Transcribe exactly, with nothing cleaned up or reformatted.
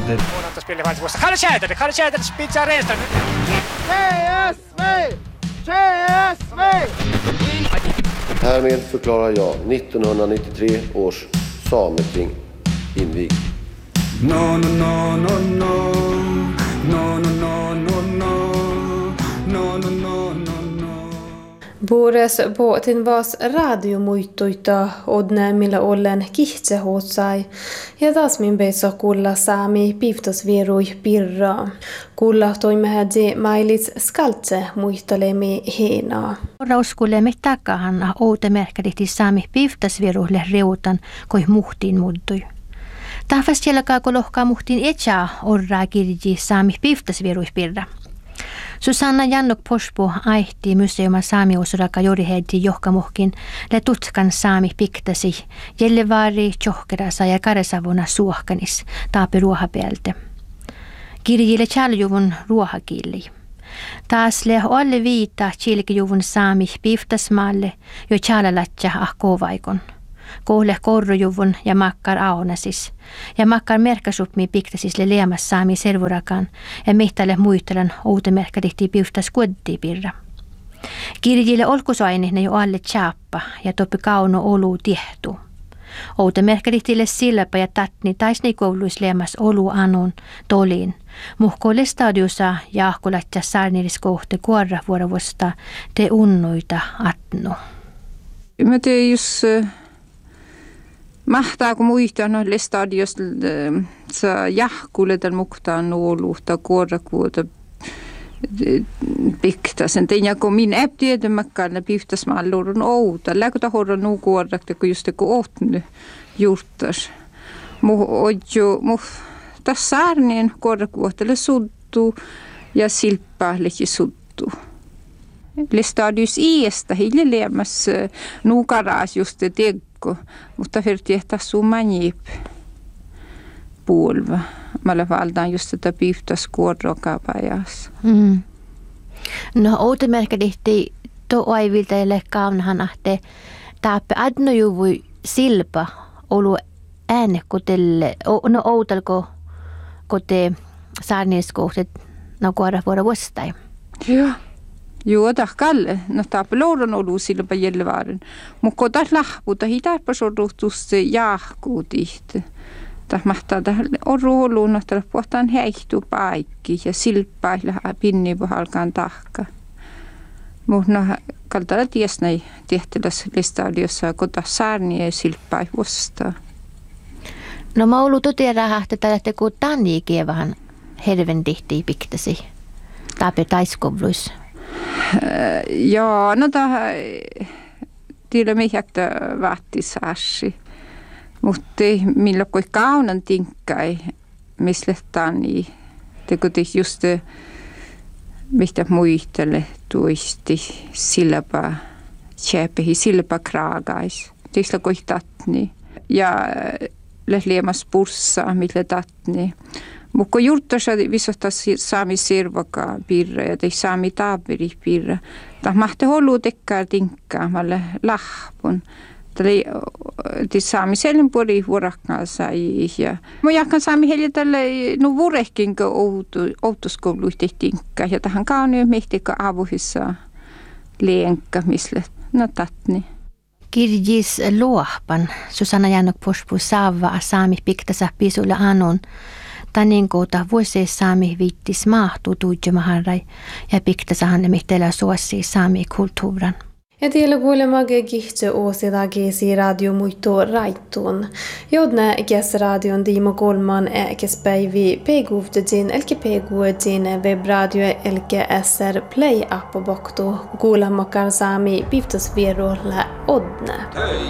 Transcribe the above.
Odder. Huonoutta spille vaan vuosta. Kan tjäder, kan tjäder spitsa resta. C S V! C S V! Härmed förklarar jag nittonhundranittiotre års sameting invigt. No, no, no, no, no. No, no, no, no, no. No, no, no, no, no. Buures vuotin vas radiomuittuita odne millä ollen kihtse hotsai ja taas min beso kulla saami piftasvierui pirra. Kulla toimehädzi mailits skaltse muistalemi heinaa. Rauskullemme takahan outemerkadihti saami piftasvieruille reutan koi muhtiin muddui. Tahvas jelkaa kolohkaa muhtiin etjaa orraa kirji saami piftasvierui pirra. Susanna Jannok Pospo aihti museuma saamiosuraka joriheidi johkamuhkin le tutkan saami piktasi jellevaari johkerasa ja karesavuna suohkanis taapi ruohapelte. Kirjille tjäljuvun ruohakiili. Taas le alle viita tjilkijuvun saami piftasmaalle jo tjälälätjä ahkovaikon. Kohle korrujuvun ja makkar aonasis. Ja makkar merkasupmi piktasis le leemas saami servurakan ja mihtalle muistelan outemerkadihti piftas kuotti pirra. Kirjille olkusaini ne jo alle tjaappa ja topi kauno olu tiehtu. Outemerkadihtille silläpä ja tatni taisni kouluis leemas olu anun toliin. Muhkoille stadiusa ja ahkulatja saarniriskohte kuorra vuorovuosta te unnuita atnu. Mä tein just mahtaako muistaa noille stadiosta sa jahkulle tämän muhtaan nuoluhta kuorakuuta piktasen. Tein jako min äpp tiedämäkään piftasmallurun outa. Läkota horra nuu kuorakta, kun just kun ootnu juurtas. Muh ojo, muh tas saarnien kuorakuuhtelle suttu ja silppaahleki suttu. Le stadius iästä hille leemas nuukaraas just tegko, mutta firti ehtä summa njip puolva. Mä olen valtaan just tätä piftas kuorrokapajas. Mm. No outemerkadihti to aivilta ele kaunhan ahte taappe adnojuvui silpa olu ääne kotelle no outalko kote saarniskohtet no kuora vuora vuostai. Joo. Joo, tahkalle. No taappe loudan olu silpa jellevaaren. Mutta taas lahputa hitarpa sorruhtus jahkuutihti. Tah mahtaa tähän oruoluun, että puhutaan häihtuu paikki ja silppailla pinnipuhalkaan tahka. Mutta no kaltalla ties näin tehtävässä listadiossa, kun taas saarnia ja silppaa vastaan. No mä ollut totiedä, että kun tanni kievahan helven tihtii piktasi. Taape taiskovluissa. Joo, no tämä tiedä mihinkä vaatti saasi. Mutta millä kui kaunan tinkkai, missä tanni. Te kun just mistä muistele tuisti silpä tjäpehi silpä kraagais. Teillä kui tatni. Ja lehliämas purssa, millä tatni. Mutta kun juurtassa visota saami sirvaka pirra ja tei saami taaperi pirra. Tämä mahti holu tekkaa tinkkaamalle lahpun. Tämä saami sellen puoli vuorakkaan sai. Mä jahkan saami heille tälle no vuorehkin outoskouluih tehtinkkaa. Ja tähän kaunio mehtikö avuhissa leenkka, missä no tatni. Kirjis luohpan Susanna Jannok Pospo saava saami piktasa pisulla anon. Tanin koota vuosien saami viittis maahtuu tuijamaharrai ja piktasahan mihtellä suosii saami kulttuuran. Ja tiellä kuulemage kihtse oosida gesi radio muito raitun. Jodne ges radion Dimo Kolman äkes päivi peguvdedin elke peguedin webradio elke S R Play app bokto kuulemakar saami piftasvierolla odne.